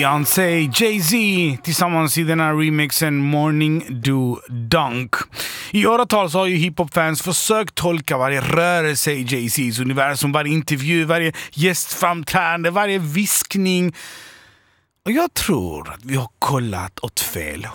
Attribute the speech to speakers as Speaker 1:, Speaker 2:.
Speaker 1: Beyoncé, Jay-Z tillsammans i den här remixen Morning Do Dunk. I åratal så har ju hiphop-fans försökt tolka varje rörelse i Jay-Z's universum, varje intervju, varje gästframträdande, varje viskning. Och jag tror att vi har kollat åt fel